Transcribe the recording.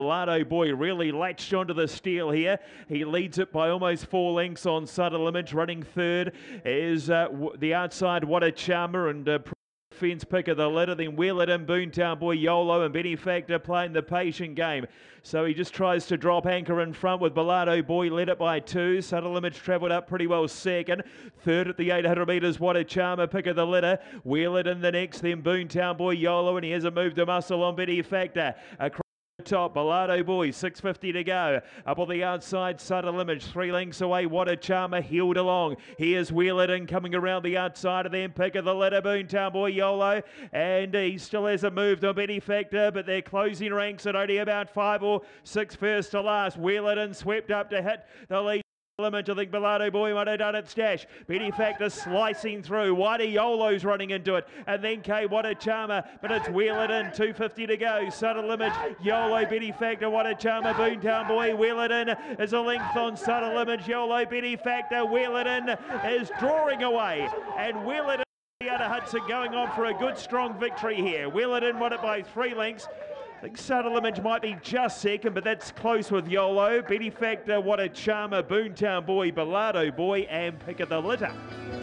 Lardo Boy really latched onto the steal here. He leads it by almost 4 lengths on Subtle Image. Running third is the outside What a Charmer and fence pick of the litter. Then Wheel It In, Boontown Boy, YOLO and Benefactor playing the patient game. So he just tries to drop anchor in front with Bellardo Boy, led it by 2. Subtle Image travelled up pretty well second. Third at the 800 metres, What a Charmer, pick of the litter. Wheel It In the next, then Boontown Boy, YOLO, and he hasn't moved a muscle on Benefactor. Across top, Bellardo Boy, 6.50 to go. Up on the outside, Subtle Image, 3 lengths away. What a Charmer, heeled along. Here's Wheel It In coming around the outside of them. Pick of the litter, Boontown Boy, YOLO. And he still hasn't moved on Benefactor, but they're closing ranks at only about 5 or 6 first to last. Wheel It In swept up to hit the lead. I think Bellardo Boy might have done its dash. Benefactor slicing through. Whitey YOLO's running into it. And then K, What a Charmer. But it's Wheel It In. 2.50 to go. Subtle Image, YOLO, Benefactor, What a Charmer, Boontown Boy. Wheel It In is a length on Subtle Image. YOLO, Benefactor. Wheel It In is drawing away. And Wheel It In, the other Hudson going on for a good strong victory here. Wheel It In won it by 3 lengths. I think Subtle Image might be just second, but that's close with YOLO. Benefactor, What a Charmer, Boontown Boy, Bellardo Boy, and Pick of the Litter.